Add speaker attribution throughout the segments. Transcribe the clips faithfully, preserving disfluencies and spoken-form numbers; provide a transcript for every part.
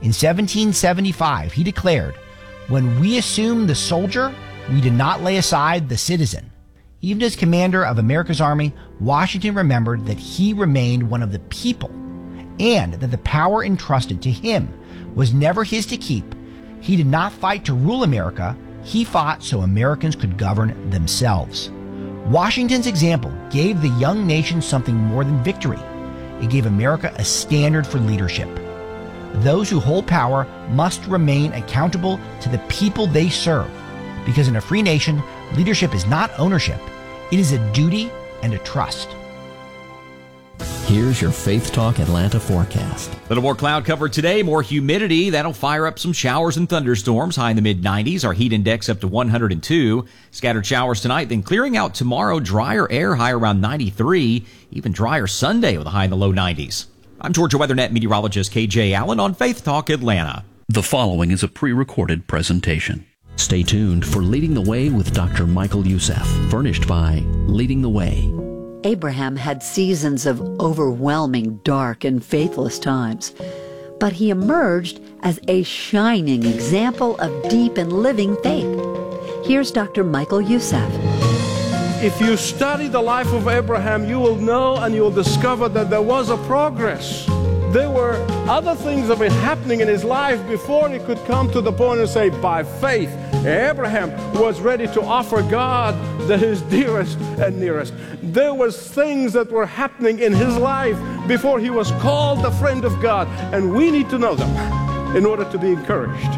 Speaker 1: In seventeen seventy-five, he declared, "When we assumed the soldier, we did not lay aside the citizen." Even as commander of America's Army, Washington remembered that he remained one of the people, and that the power entrusted to him was never his to keep. He did not fight to rule America, he fought so Americans could govern themselves. Washington's example gave the young nation something more than victory. It gave America a standard for leadership. Those who hold power must remain accountable to the people they serve, because in a free nation, leadership is not ownership, it is a duty and a trust.
Speaker 2: Here's your Faith Talk Atlanta forecast.
Speaker 3: A little more cloud cover today, more humidity. That'll fire up some showers and thunderstorms, high in the mid nineties. Our heat index up to one hundred two. Scattered showers tonight, then clearing out tomorrow. Drier air, high around ninety-three. Even drier Sunday with a high in the low nineties. I'm Georgia WeatherNet meteorologist K J Allen on Faith Talk Atlanta.
Speaker 4: The following is a pre-recorded presentation.
Speaker 2: Stay tuned for Leading the Way with Doctor Michael Youssef, furnished by Leading the Way.
Speaker 5: Abraham had seasons of overwhelming, dark, and faithless times, but he emerged as a shining example of deep and living faith. Here's Doctor Michael Youssef.
Speaker 6: If you study the life of Abraham, you will know and you will discover that there was a progress. There were other things that were happening in his life before he could come to the point and say, by faith, Abraham was ready to offer God the, his dearest and nearest. There was things that were happening in his life before he was called the friend of God, and we need to know them in order to be encouraged.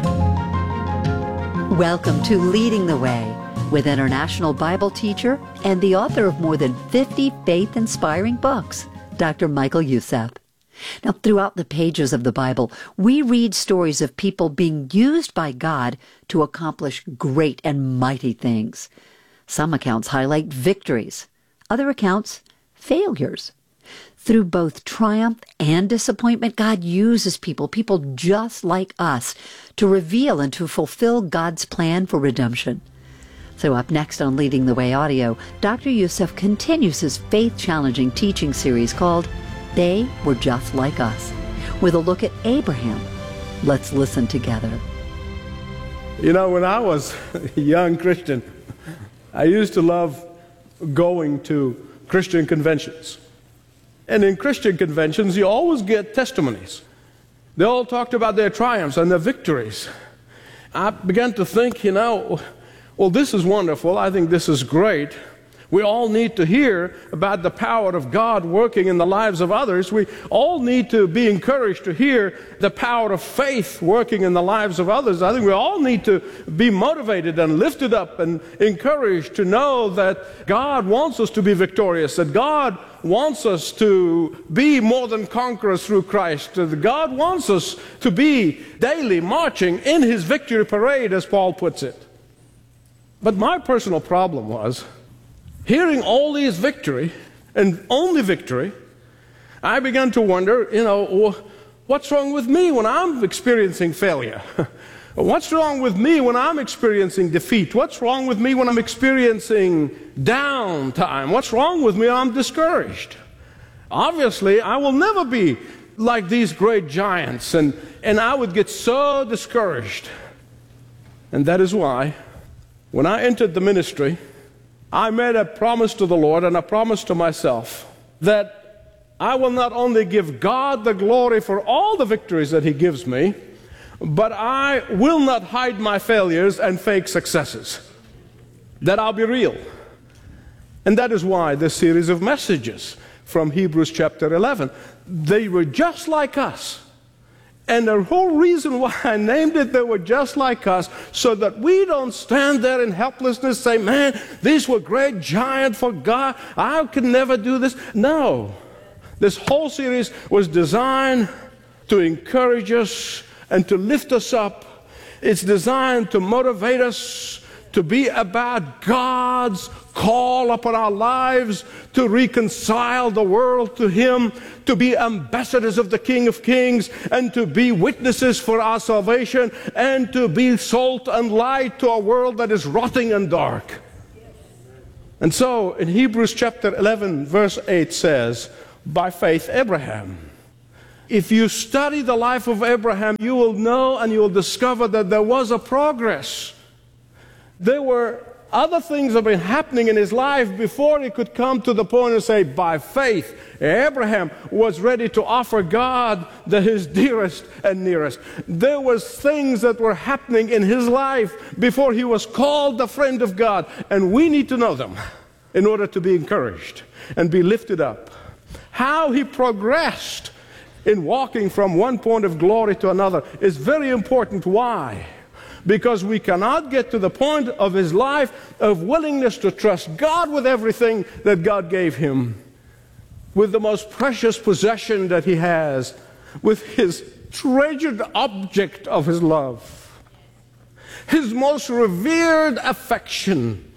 Speaker 5: Welcome to Leading the Way with international Bible teacher and the author of more than fifty faith-inspiring books, Doctor Michael Youssef. Now, throughout the pages of the Bible, we read stories of people being used by God to accomplish great and mighty things. Some accounts highlight victories, other accounts, failures. Through both triumph and disappointment, God uses people, people just like us, to reveal and to fulfill God's plan for redemption. So up next on Leading the Way Audio, Doctor Youssef continues his faith-challenging teaching series called They Were Just Like Us, with a look at Abraham. Let's listen together.
Speaker 6: You know, when I was a young Christian, I used to love going to Christian conventions. And in Christian conventions, you always get testimonies. They all talked about their triumphs and their victories. I began to think, you know, well, this is wonderful. I think this is great. We all need to hear about the power of God working in the lives of others. We all need to be encouraged to hear the power of faith working in the lives of others. I think we all need to be motivated and lifted up and encouraged to know that God wants us to be victorious, that God wants us to be more than conquerors through Christ, that God wants us to be daily marching in His victory parade, as Paul puts it. But my personal problem was, hearing all these victory, and only victory, I began to wonder, you know, what's wrong with me when I'm experiencing failure? What's wrong with me when I'm experiencing defeat? What's wrong with me when I'm experiencing downtime? What's wrong with me when I'm discouraged? Obviously, I will never be like these great giants, and, and I would get so discouraged. And that is why, when I entered the ministry, I made a promise to the Lord and a promise to myself that I will not only give God the glory for all the victories that He gives me, but I will not hide my failures and fake successes. That I'll be real. And that is why this series of messages from Hebrews chapter eleven, they were just like us. And the whole reason why I named it, they were just like us, so that we don't stand there in helplessness, say, man, these were great giants for God, I could never do this. No. This whole series was designed to encourage us and to lift us up. It's designed to motivate us to be about God's call upon our lives to reconcile the world to Him, to be ambassadors of the King of Kings, and to be witnesses for our salvation, and to be salt and light to a world that is rotting and dark. And so in Hebrews chapter eleven verse eight says, by faith Abraham. if you study the life of Abraham, you will know and you will discover that there was a progress. There were other things that have been happening in his life before he could come to the point and say, by faith, Abraham was ready to offer God the, his dearest and nearest. There was things that were happening in his life before he was called the friend of God, and we need to know them in order to be encouraged and be lifted up. How he progressed in walking from one point of glory to another is very important. Why? Because we cannot get to the point of his life of willingness to trust God with everything that God gave him, with the most precious possession that he has, with his treasured object of his love, his most revered affection,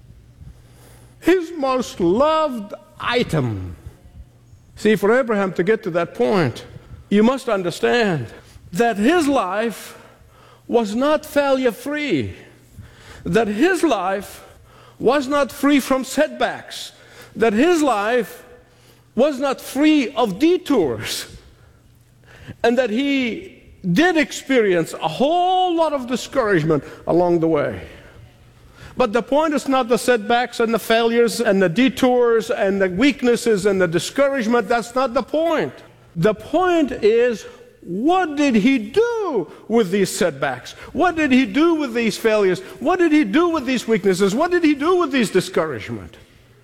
Speaker 6: his most loved item. See, for Abraham to get to that point, you must understand that his life was not failure-free, that his life was not free from setbacks, that his life was not free of detours, and that he did experience a whole lot of discouragement along the way. But the point is not the setbacks and the failures and the detours and the weaknesses and the discouragement. That's not the point. The point is, what did he do with these setbacks? What did he do with these failures? What did he do with these weaknesses? What did he do with these discouragement?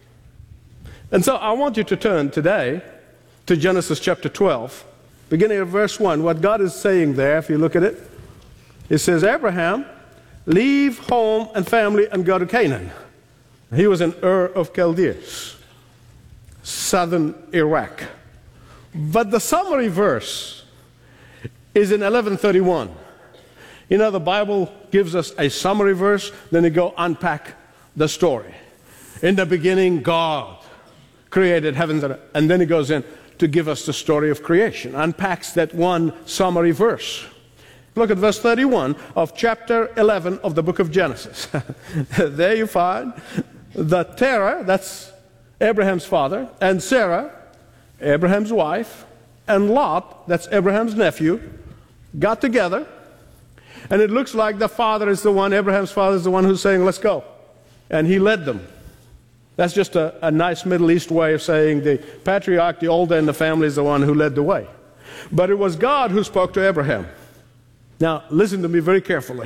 Speaker 6: And so I want you to turn today to Genesis chapter twelve, beginning at verse one. What God is saying there, if you look at it, it says, Abraham, leave home and family and go to Canaan. He was in Ur of Chaldees, southern Iraq. But the summary verse is in eleven thirty-one. You know, the Bible gives us a summary verse, then you go unpack the story. In the beginning, God created heavens and earth. And then he goes in to give us the story of creation, unpacks that one summary verse. Look at verse thirty-one of chapter eleven of the book of Genesis. There you find that Terah, that's Abraham's father, and Sarah, Abraham's wife, and Lot, that's Abraham's nephew, got together, and it looks like the father is the one, Abraham's father is the one who's saying, let's go. And he led them. That's just a, a nice Middle East way of saying the patriarch, the older in the family, is the one who led the way. But it was God who spoke to Abraham. Now, listen to me very carefully.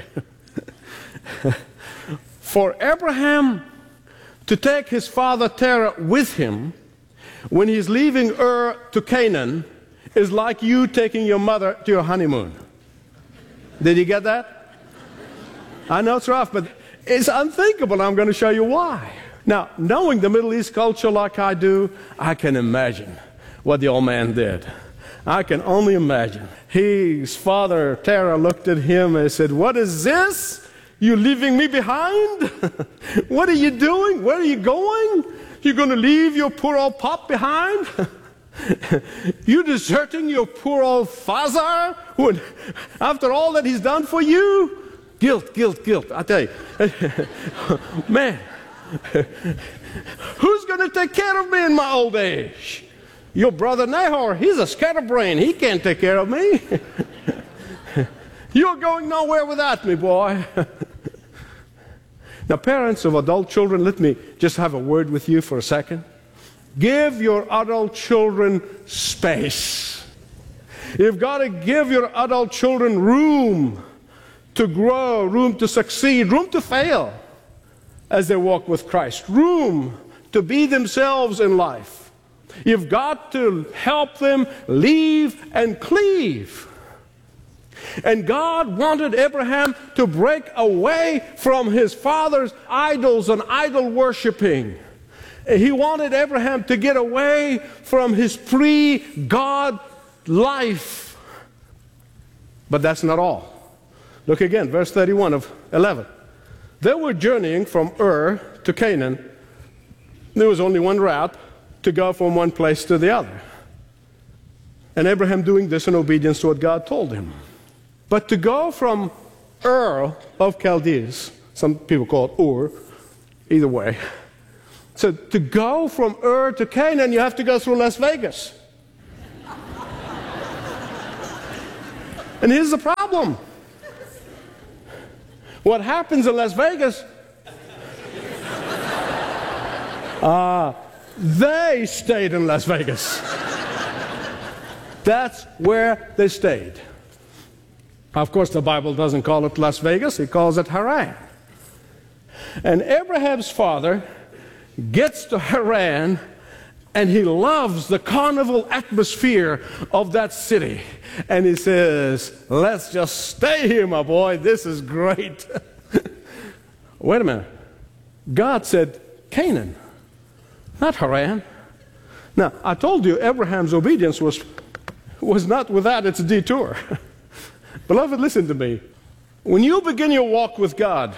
Speaker 6: For Abraham to take his father Terah with him when he's leaving Ur to Canaan is like you taking your mother to your honeymoon. Did you get that? I know it's rough, but it's unthinkable. I'm going to show you why. Now, knowing the Middle East culture like I do, I can imagine what the old man did. I can only imagine. His father, Terah, looked at him and said, what is this? You leaving me behind? What are you doing? Where are you going? You're going to leave your poor old pop behind? You deserting your poor old father when, after all that he's done for you? Guilt, guilt, guilt. I tell you. Man, who's going to take care of me in my old age? Your brother Nahor, he's a scatterbrain. He can't take care of me. You're going nowhere without me, boy. Now, parents of adult children, let me just have a word with you for a second. Give your adult children space. You've got to give your adult children room to grow, room to succeed, room to fail as they walk with Christ, room to be themselves in life. You've got to help them leave and cleave. And God wanted Abraham to break away from his father's idols and idol worshiping. He wanted Abraham to get away from his pre-God life. But that's not all. Look again, verse thirty-one of eleven. They were journeying from Ur to Canaan. There was only one route to go from one place to the other. And Abraham doing this in obedience to what God told him. But to go from Ur of Chaldees, some people call it Ur, either way. So to go from Ur to Canaan, you have to go through Las Vegas. And here's the problem. What happens in Las Vegas, uh, they stayed in Las Vegas. That's where they stayed. Of course, the Bible doesn't call it Las Vegas, it calls it Haran. And Abraham's father gets to Haran, and he loves the carnival atmosphere of that city. And he says, let's just stay here, my boy. This is great. Wait a minute. God said Canaan, not Haran. Now, I told you Abraham's obedience was, was not without its detour. Beloved, listen to me. When you begin your walk with God,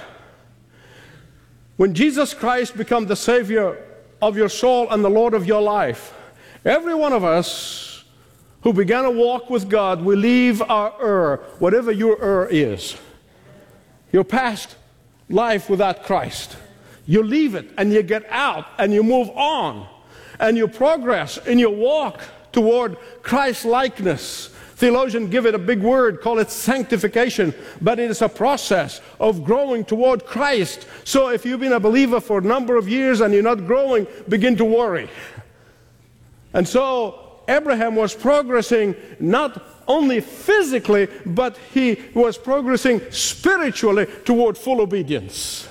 Speaker 6: when Jesus Christ becomes the Savior of your soul and the Lord of your life, every one of us who began a walk with God, we leave our Ur, whatever your Ur is, your past life without Christ. You leave it and you get out and you move on and you progress in your walk toward Christ-likeness. Theologians give it a big word, call it sanctification, but it is a process of growing toward Christ. So if you've been a believer for a number of years and you're not growing, begin to worry. And so Abraham was progressing not only physically, but he was progressing spiritually toward full obedience.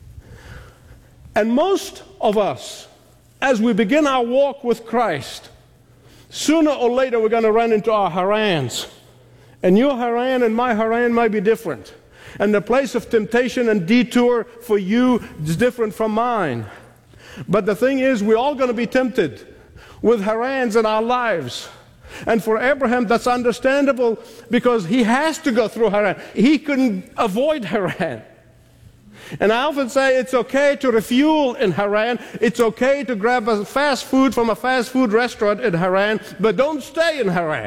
Speaker 6: And most of us, as we begin our walk with Christ, sooner or later we're going to run into our Harans. And your Haran and my Haran might be different. And the place of temptation and detour for you is different from mine. But the thing is, we're all going to be tempted with Harans in our lives. And for Abraham, that's understandable because he has to go through Haran. He couldn't avoid Haran. And I often say it's okay to refuel in Haran. It's okay to grab a fast food from a fast food restaurant in Haran, but don't stay in Haran.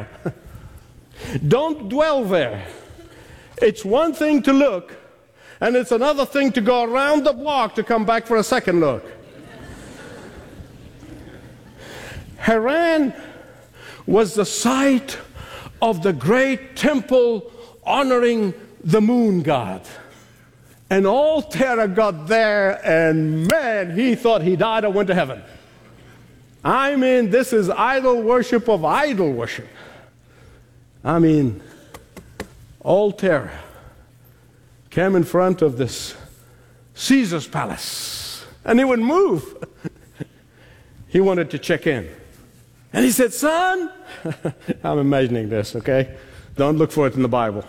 Speaker 6: Don't dwell there. It's one thing to look, and it's another thing to go around the block to come back for a second look. Haran was the site of the great temple honoring the moon god. And all Terah got there, and man, he thought he died and went to heaven. I mean, this is idol worship of idol worship. I mean, all Terah came in front of this Caesar's palace, and he wouldn't move. He wanted to check in. And he said, son, I'm imagining this, okay? Don't look for it in the Bible.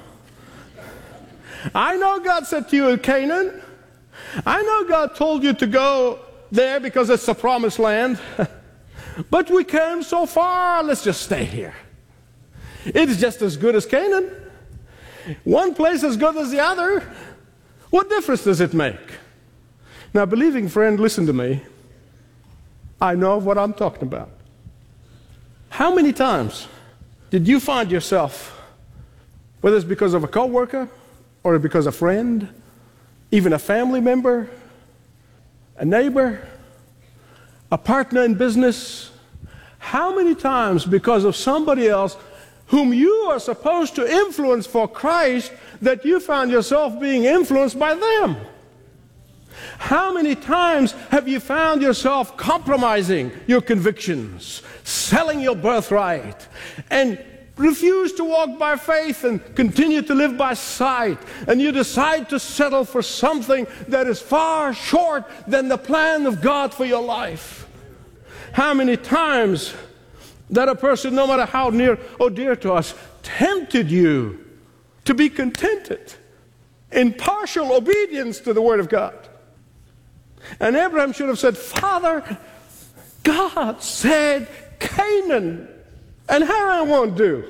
Speaker 6: I know God said to you in Canaan. I know God told you to go there because it's the promised land. But we came so far, let's just stay here. It is just as good as Canaan. One place as good as the other. What difference does it make? Now, believing friend, listen to me. I know what I'm talking about. How many times did you find yourself, whether it's because of a coworker, or because a friend, even a family member, a neighbor, a partner in business, how many times because of somebody else whom you are supposed to influence for Christ that you found yourself being influenced by them? How many times have you found yourself compromising your convictions, selling your birthright, and refuse to walk by faith and continue to live by sight, and you decide to settle for something that is far short than the plan of God for your life? How many times that a person, no matter how near or dear to us, tempted you to be contented in partial obedience to the Word of God? And Abraham should have said, Father, God said Canaan, and Haran won't do.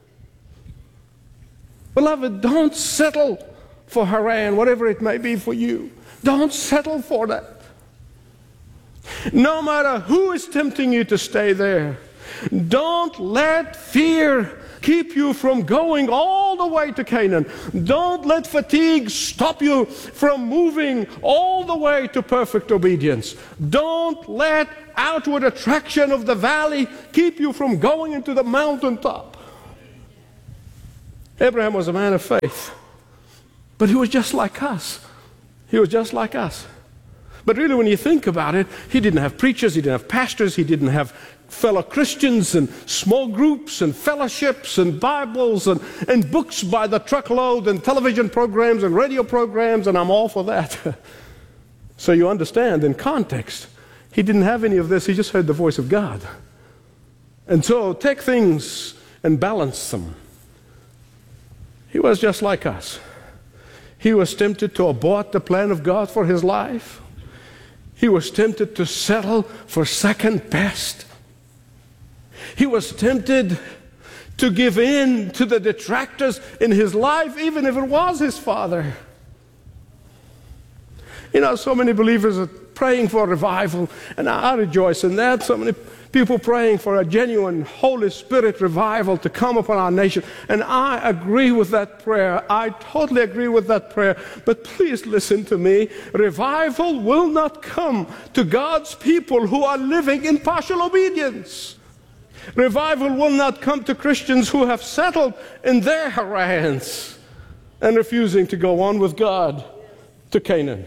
Speaker 6: Beloved, don't settle for Haran, whatever it may be for you. Don't settle for that. No matter who is tempting you to stay there, don't let fear keep you from going all the way to Canaan. Don't let fatigue stop you from moving all the way to perfect obedience. Don't let outward attraction of the valley keep you from going into the mountaintop. Abraham was a man of faith, but he was just like us. He was just like us. But really, when you think about it, he didn't have preachers, he didn't have pastors, he didn't have fellow Christians and small groups and fellowships and Bibles and, and books by the truckload and television programs and radio programs, and I'm all for that. So you understand, in context, he didn't have any of this, he just heard the voice of God. And so take things and balance them. He was just like us. He was tempted to abort the plan of God for his life. He was tempted to settle for second best. He was tempted to give in to the detractors in his life, even if it was his father. You know, so many believers are praying for revival, and I rejoice in that. So many people praying for a genuine Holy Spirit revival to come upon our nation. And I agree with that prayer. I totally agree with that prayer. But please listen to me. Revival will not come to God's people who are living in partial obedience. Revival will not come to Christians who have settled in their Harans and refusing to go on with God to Canaan.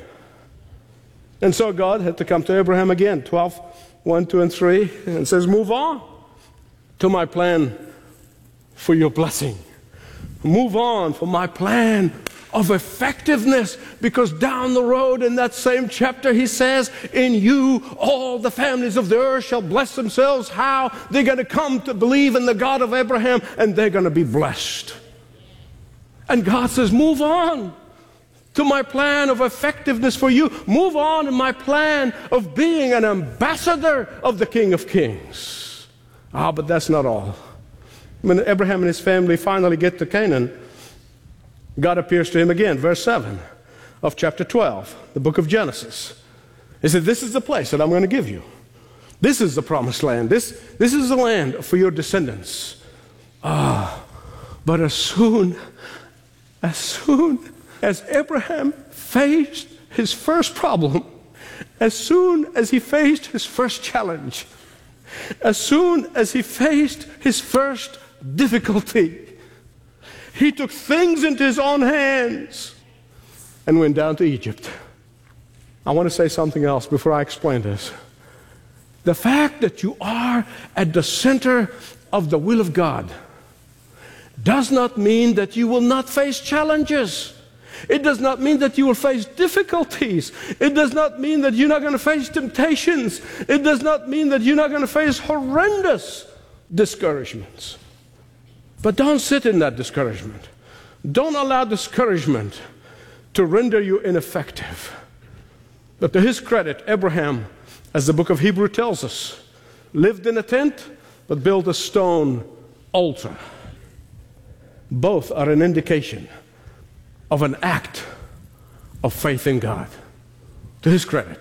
Speaker 6: And so God had to come to Abraham again, twelve, one, two, and three, and says, move on to my plan for your blessing. Move on for my plan of effectiveness, because down the road in that same chapter he says, in you all the families of the earth shall bless themselves. How? They're going to come to believe in the God of Abraham, and they're going to be blessed. And God says, move on to my plan of effectiveness for you. Move on in my plan of being an ambassador of the King of Kings. Ah, but that's not all. When Abraham and his family finally get to Canaan, God appears to him again, verse seven of chapter twelve, the book of Genesis. He said, this is the place that I'm going to give you. This is the promised land. This, this is the land for your descendants. Ah, but as soon, as soon as Abraham faced his first problem, as soon as he faced his first challenge, as soon as he faced his first difficulty, he took things into his own hands and went down to Egypt. I want to say something else before I explain this. The fact that you are at the center of the will of God does not mean that you will not face challenges. It does not mean that you will face difficulties. It does not mean that you're not going to face temptations. It does not mean that you're not going to face horrendous discouragements. But don't sit in that discouragement. Don't allow discouragement to render you ineffective. But to his credit, Abraham, as the book of Hebrew tells us, lived in a tent but built a stone altar. Both are an indication of an act of faith in God, to his credit.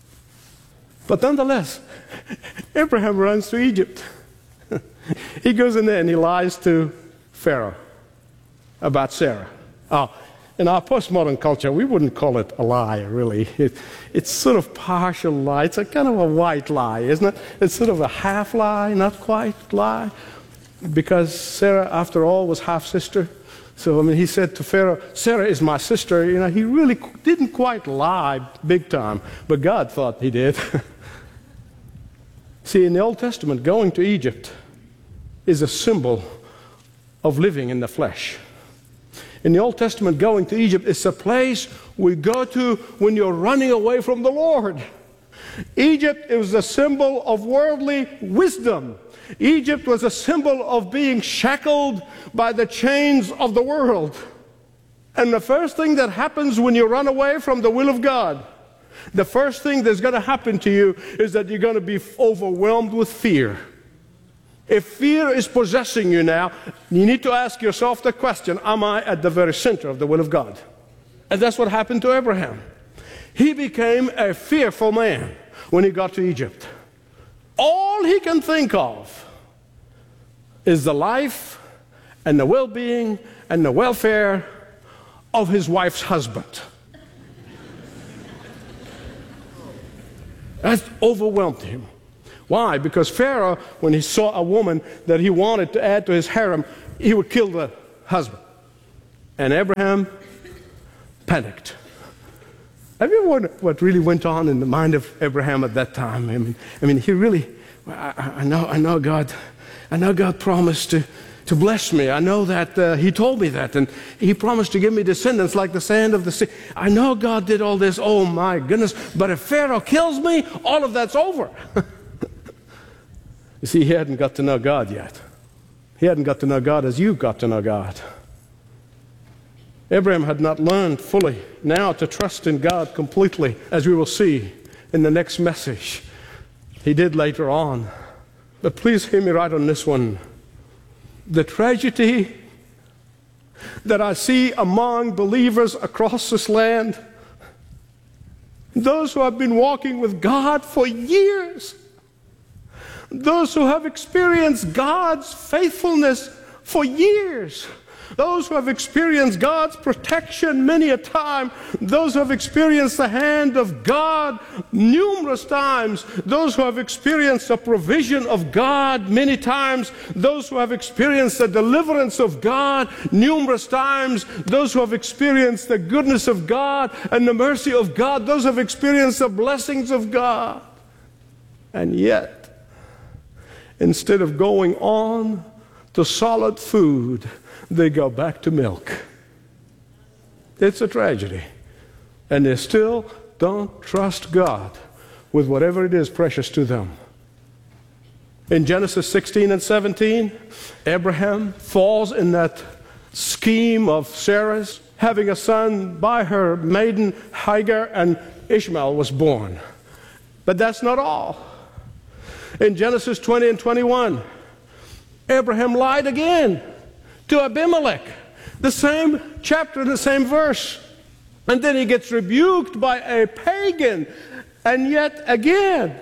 Speaker 6: But nonetheless, Abraham runs to Egypt. He goes in there and he lies to Pharaoh about Sarah. Oh, in our postmodern culture, we wouldn't call it a lie, really. It, it's sort of partial lie. It's a kind of a white lie, isn't it? It's sort of a half lie, not quite lie. Because Sarah, after all, was half-sister. So, I mean, he said to Pharaoh, Sarah is my sister. You know, he really didn't quite lie big time, but God thought he did. See, in the Old Testament, going to Egypt is a symbol of living in the flesh. In the Old Testament, going to Egypt is a place we go to when you're running away from the Lord. Egypt is a symbol of worldly wisdom. Egypt was a symbol of being shackled by the chains of the world. And the first thing that happens when you run away from the will of God, the first thing that's going to happen to you is that you're going to be overwhelmed with fear. If fear is possessing you now, you need to ask yourself the question, am I at the very center of the will of God? And that's what happened to Abraham. He became a fearful man when he got to Egypt. All he can think of is the life and the well-being and the welfare of his wife's husband. That overwhelmed him. Why? Because Pharaoh, when he saw a woman that he wanted to add to his harem, he would kill the husband. And Abraham panicked. Have you ever wondered what really went on in the mind of Abraham at that time? I mean, I mean, he really, I, I know, I know God, I know God promised to, to bless me. I know that uh, he told me that, and he promised to give me descendants like the sand of the sea. I know God did all this. Oh my goodness! But if Pharaoh kills me, all of that's over. You see, he hadn't got to know God yet. He hadn't got to know God as you got to know God. Abraham had not learned fully now to trust in God completely, as we will see in the next message. He did later on. But please hear me right on this one. The tragedy that I see among believers across this land, those who have been walking with God for years, those who have experienced God's faithfulness for years, those who have experienced God's protection many a time, those who have experienced the hand of God numerous times, those who have experienced the provision of God many times, those who have experienced the deliverance of God numerous times, those who have experienced the goodness of God and the mercy of God, those who have experienced the blessings of God. And yet, instead of going on to solid food, they go back to milk. It's a tragedy. And they still don't trust God with whatever it is precious to them. In Genesis sixteen and seventeen, Abraham falls in that scheme of Sarah's, having a son by her maiden Hagar, and Ishmael was born. But that's not all. In Genesis twenty and twenty-one, Abraham lied again to Abimelech. The same chapter, the same verse. And then he gets rebuked by a pagan. And yet again.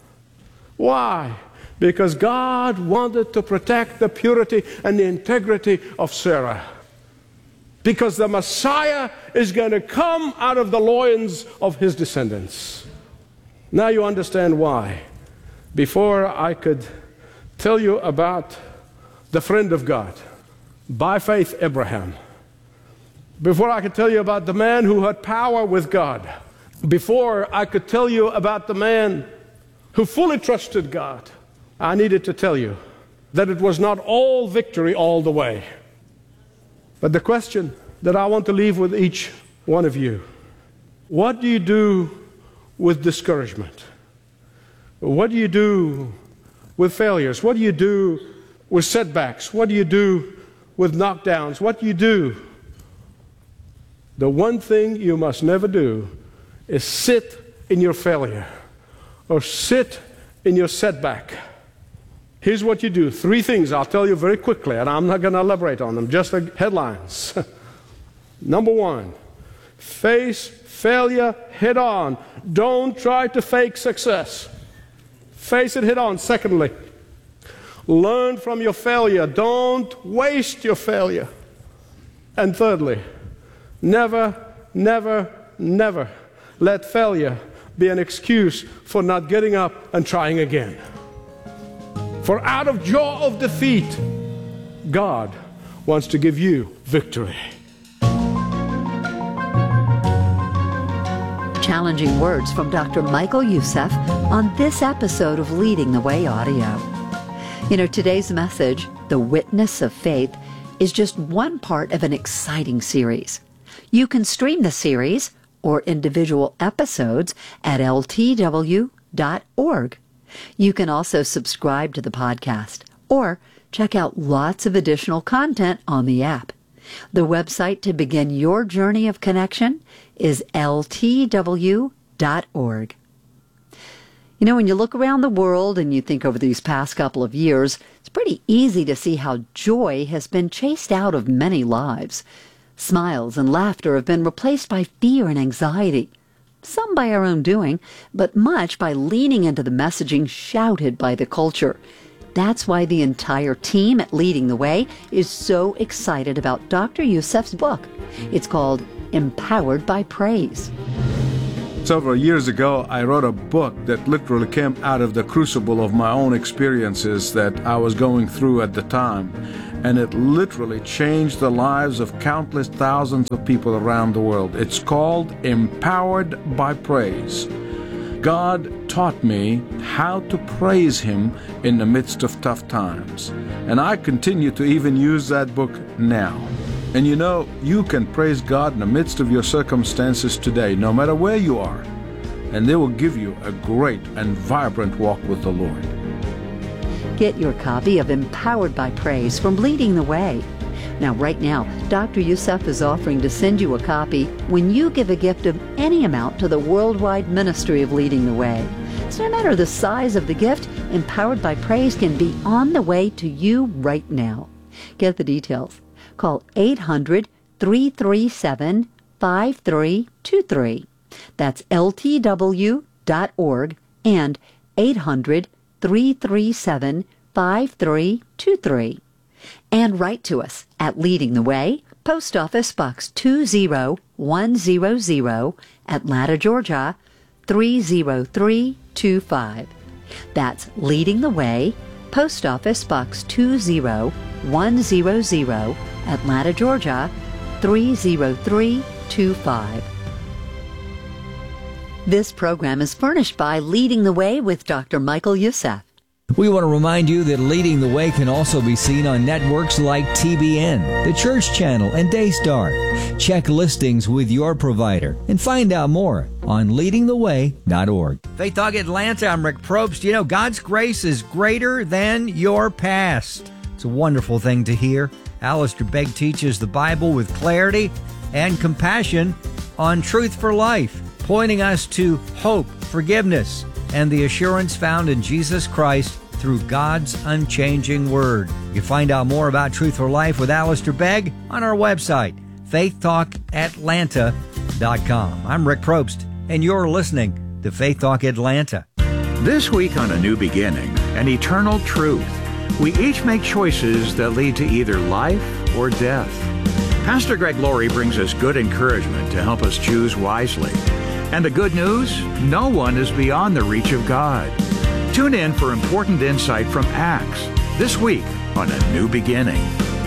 Speaker 6: Why? Because God wanted to protect the purity and the integrity of Sarah. Because the Messiah is going to come out of the loins of his descendants. Now you understand why. Before I could tell you about the friend of God, by faith Abraham, before I could tell you about the man who had power with God, before I could tell you about the man who fully trusted God, I needed to tell you that it was not all victory all the way. But the question that I want to leave with each one of you, what do you do with discouragement? What do you do with failures? What do you do with setbacks? What do you do with knockdowns? What do you do? The one thing you must never do is sit in your failure or sit in your setback. Here's what you do. Three things I'll tell you very quickly, and I'm not going to elaborate on them, just the headlines. Number one, face failure head on. Don't try to fake success. Face it head on. Secondly, learn from your failure. Don't waste your failure. And thirdly, never, never, never let failure be an excuse for not getting up and trying again. For out of jaw of defeat, God wants to give you victory.
Speaker 5: Challenging words from Doctor Michael Youssef on this episode of Leading the Way Audio. You know, today's message, The Witness of Faith, is just one part of an exciting series. You can stream the series or individual episodes at L T W dot org. You can also subscribe to the podcast or check out lots of additional content on the app. The website to begin your journey of connection is L T W dot org. You know, when you look around the world and you think over these past couple of years, it's pretty easy to see how joy has been chased out of many lives. Smiles and laughter have been replaced by fear and anxiety. Some by our own doing, but much by leaning into the messaging shouted by the culture. That's why the entire team at Leading the Way is so excited about Doctor Youssef's book. It's called Empowered by Praise.
Speaker 6: Several years ago, I wrote a book that literally came out of the crucible of my own experiences that I was going through at the time. and it literally changed the lives of countless thousands of people around the world. It's called Empowered by Praise. God taught me how to praise Him in the midst of tough times. And I continue to even use that book now. And you know, you can praise God in the midst of your circumstances today, no matter where you are. And they will give you a great and vibrant walk with the Lord.
Speaker 5: Get your copy of Empowered by Praise from Leading the Way. Now, right now, Doctor Youssef is offering to send you a copy when you give a gift of any amount to the worldwide ministry of Leading the Way. So no matter the size of the gift, Empowered by Praise can be on the way to you right now. Get the details. Call eight hundred, three three seven, five three two three. That's L T W dot org and eight hundred, three three seven, five three two three. And write to us at Leading the Way, Post Office Box two zero one zero zero, Atlanta, Georgia, three zero three two five. That's Leading the Way, Post Office Box two zero one zero zero, Atlanta, Georgia, three zero three two five. This program is furnished by Leading the Way with Doctor Michael Youssef.
Speaker 7: We want to remind you that Leading the Way can also be seen on networks like T B N, the Church Channel, and Daystar. Check listings with your provider and find out more on leading the way dot org.
Speaker 1: Faith Talk Atlanta, I'm Rick Probst. You know, God's grace is greater than your past. It's a wonderful thing to hear. Alistair Begg teaches the Bible with clarity and compassion on Truth for Life, pointing us to hope, forgiveness, and the assurance found in Jesus Christ through God's unchanging Word. You can find out more about Truth for Life with Alistair Begg on our website, faith talk atlanta dot com. I'm Rick Probst, and you're listening to Faith Talk Atlanta.
Speaker 8: This week on A New Beginning, an eternal truth. We each make choices that lead to either life or death. Pastor Greg Laurie brings us good encouragement to help us choose wisely. And the good news, no one is beyond the reach of God. Tune in for important insight from Acts this week on A New Beginning.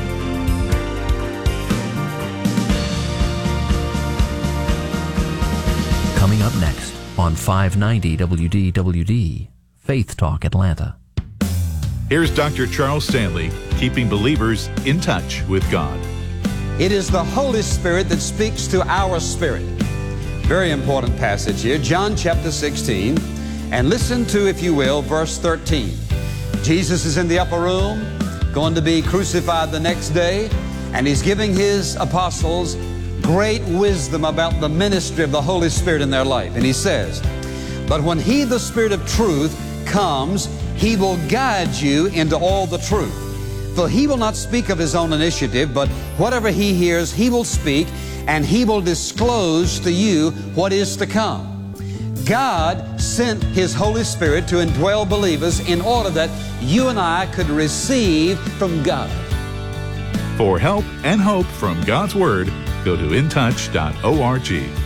Speaker 2: Coming up next on five ninety W D W D, Faith Talk Atlanta.
Speaker 9: Here's Doctor Charles Stanley, keeping believers in touch with God.
Speaker 10: It is the Holy Spirit that speaks to our spirit. Very important passage here, John chapter sixteen. And listen to, if you will, verse thirteen. Jesus is in the upper room, going to be crucified the next day, and He's giving His apostles great wisdom about the ministry of the Holy Spirit in their life. And He says, "But when He, the Spirit of truth, comes, He will guide you into all the truth. For He will not speak of His own initiative, but whatever He hears, He will speak, and He will disclose to you what is to come." God sent His Holy Spirit to indwell believers in order that you and I could receive from God.
Speaker 9: For help and hope from God's Word, go to in touch dot org.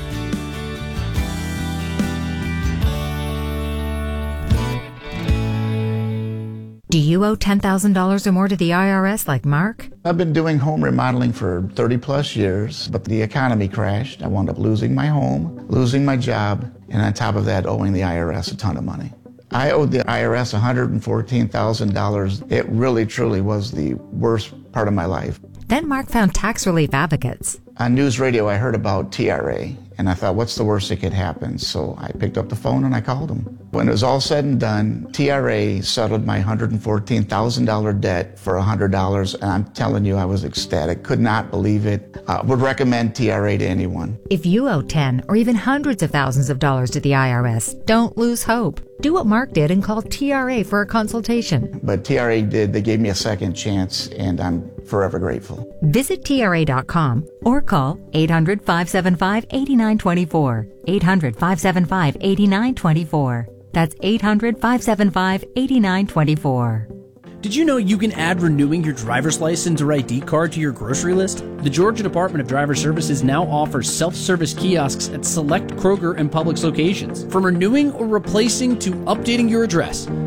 Speaker 11: Do you owe ten thousand dollars or more to the I R S like Mark?
Speaker 12: I've been doing home remodeling for thirty plus years, but the economy crashed. I wound up losing my home, losing my job, and on top of that, owing the I R S a ton of money. I owed the I R S one hundred fourteen thousand dollars. It really, truly was the worst part of my life.
Speaker 11: Then Mark found Tax Relief Advocates.
Speaker 12: On news radio, I heard about T R A, and I thought, what's the worst that could happen? So I picked up the phone and I called them. When it was all said and done, T R A settled my one hundred fourteen thousand dollars debt for one hundred dollars, and I'm telling you, I was ecstatic. Could not believe it. Uh, would recommend T R A to anyone.
Speaker 11: If you owe ten or even hundreds of thousands of dollars to the I R S, don't lose hope. Do what Mark did and call T R A for a consultation.
Speaker 12: But T R A did. They gave me a second chance, and I'm forever grateful.
Speaker 11: Visit T R A dot com or call eight hundred, five seven five, eight nine two four. eight hundred, five seven five, eight nine two four. That's eight hundred, five seven five, eight nine two four.
Speaker 13: Did you know you can add renewing your driver's license or I D card to your grocery list? The Georgia Department of Driver Services now offers self-service kiosks at select Kroger and Publix locations. From renewing or replacing to updating your address,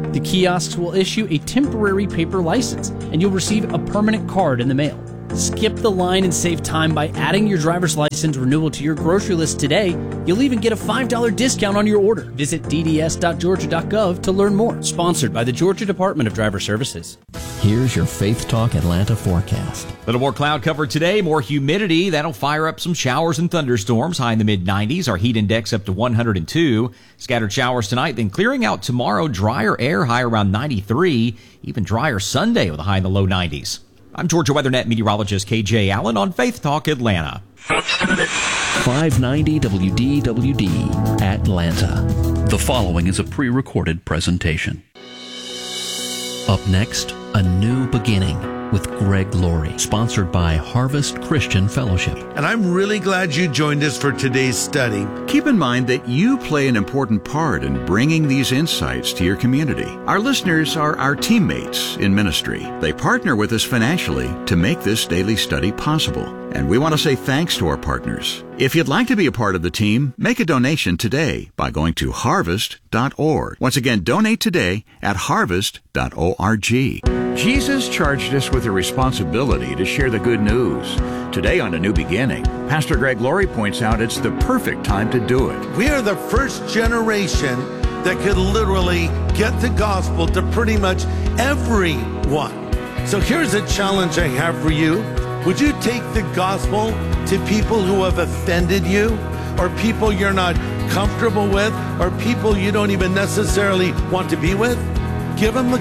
Speaker 13: The kiosks will issue a temporary paper license, and you'll receive a permanent card in the mail. Skip the line and save time by adding your driver's license renewal to your grocery list today. You'll even get a five dollars discount on your order. Visit d d s dot georgia dot gov to learn more. Sponsored by the Georgia Department of Driver Services.
Speaker 2: Here's your Faith Talk Atlanta forecast.
Speaker 3: A little more cloud cover today, more humidity. That'll fire up some showers and thunderstorms, high in the mid nineties. Our heat index up to one hundred two. Scattered showers tonight, then clearing out tomorrow. Drier air, high around ninety-three. Even drier Sunday with a high in the low nineties. I'm Georgia WeatherNet meteorologist K J Allen on Faith Talk Atlanta.
Speaker 4: five ninety W D W D, Atlanta. The following is a pre-recorded presentation. Up next, A New Beginning with Greg Laurie, sponsored by Harvest Christian Fellowship.
Speaker 14: And I'm really glad you joined us for today's study.
Speaker 8: Keep in mind that you play an important part in bringing these insights to your community. Our listeners are our teammates in ministry. They partner with us financially to make this daily study possible. And we want to say thanks to our partners. If you'd like to be a part of the team, make a donation today by going to harvest dot org. Once again, donate today at harvest dot org. Jesus charged us with a responsibility to share the good news. Today on A New Beginning, Pastor Greg Laurie points out it's the perfect time to do it.
Speaker 14: We are the first generation that could literally get the gospel to pretty much everyone. So here's a challenge I have for you. Would you take the gospel to people who have offended you, or people you're not comfortable with, or people you don't even necessarily want to be with? Give them the